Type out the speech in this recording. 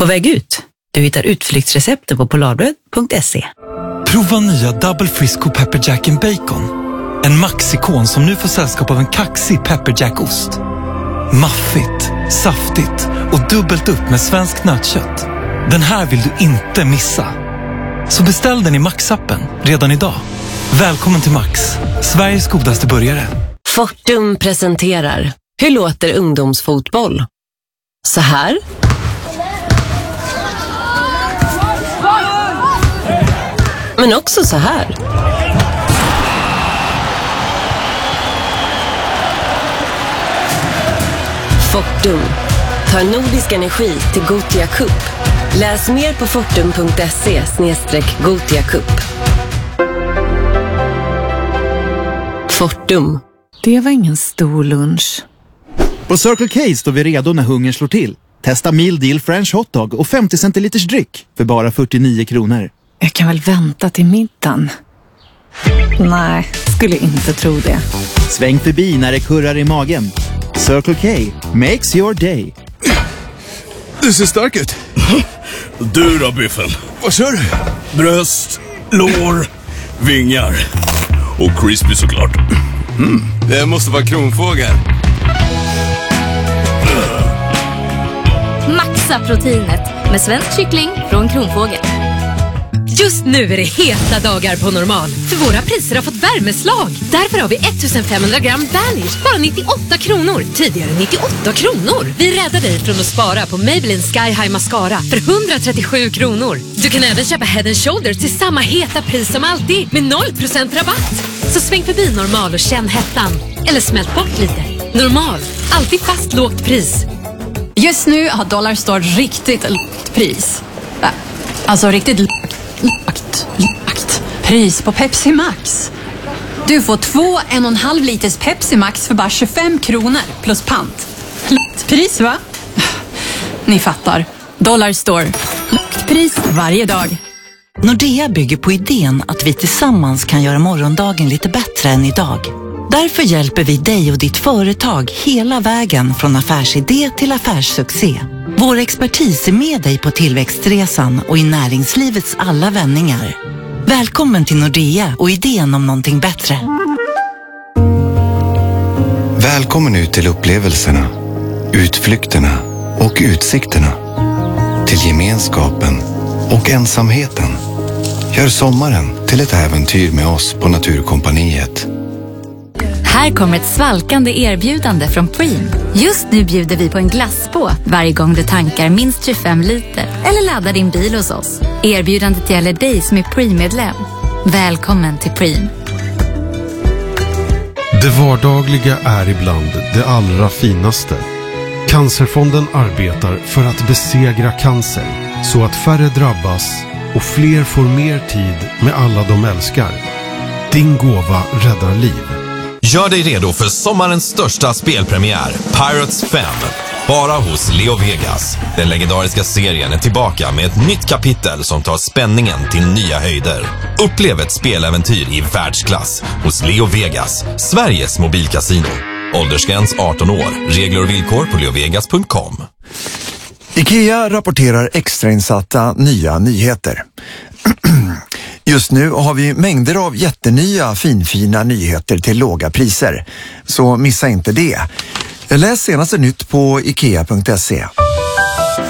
På väg ut. Du hittar utflyktsrecepten på polarbröd.se. Prova nya Double Frisco Pepper Jack and Bacon. En maxikon som nu får sällskap av en kaxig Pepper Jack-ost. Maffigt, saftigt och dubbelt upp med svenskt nötkött. Den här vill du inte missa. Så beställ den i Max-appen redan idag. Välkommen till Max, Sveriges godaste burgare. Fortum presenterar. Hur låter ungdomsfotboll? Så här. Men också så här. Fortum tar nordisk energi till Gothia Cup. Läs mer på fortum.se/Gothia Cup. Fortum. Det var ingen stor lunch. På Circle K står vi redo när hungern slår till. Testa Meal Deal French Hotdog och 50 centiliters dryck för bara 49 kronor. Jag kan väl vänta till middagen. Nej, skulle inte tro det. Sväng förbi när det kurrar i magen. Circle K makes your day. Du ser stark ut. Du då, Biffen? Vad kör du? Bröst, lår, vingar och crispy såklart. Det måste vara kronfågel. Maxa proteinet med svensk kyckling från Kronfågel. Just nu är det heta dagar på Normal. För våra priser har fått värmeslag. Därför har vi 1500 gram Vanish. Bara 98 kronor. Tidigare 98 kronor. Vi räddar dig från att spara på Maybelline Sky High Mascara för 137 kronor. Du kan även köpa Head & Shoulders till samma heta pris som alltid. Med 0% rabatt. Så sväng förbi Normal och känn hettan. Eller smält bort lite. Normal. Alltid fast lågt pris. Just nu har Dollarstore riktigt lågt pris. Alltså riktigt lågt pris på Pepsi Max. Du får 2 1,5 liters Pepsi Max för bara 25 kronor plus pant. Lågt pris, va? Ni fattar. Dollarstore. Lågt pris varje dag. Nordea bygger på idén att vi tillsammans kan göra morgondagen lite bättre än idag. Därför hjälper vi dig och ditt företag hela vägen från affärsidé till affärssuccé. Vår expertis är med dig på tillväxtresan och i näringslivets alla vändningar. Välkommen till Nordea och idén om någonting bättre. Välkommen ut till upplevelserna, utflykterna och utsikterna. Till gemenskapen och ensamheten. Gör sommaren till ett äventyr med oss på Naturkompaniet. Här kommer ett svalkande erbjudande från Preem. Just nu bjuder vi på en glassbåt varje gång du tankar minst 25 liter eller laddar din bil hos oss. Erbjudandet gäller dig som är Preem-medlem. Välkommen till Preem. Det vardagliga är ibland det allra finaste. Cancerfonden arbetar för att besegra cancer så att färre drabbas och fler får mer tid med alla de älskar. Din gåva räddar liv. Gör dig redo för sommarens största spelpremiär, Pirates 5. Bara hos Leo Vegas. Den legendariska serien är tillbaka med ett nytt kapitel som tar spänningen till nya höjder. Upplev ett speläventyr i världsklass hos Leo Vegas, Sveriges mobilkasino. Åldersgräns 18 år. Regler och villkor på leovegas.com. IKEA rapporterar extrainsatta nya nyheter. Just nu har vi mängder av jättenya finfina nyheter till låga priser. Så missa inte det. Läs senaste nytt på ikea.se.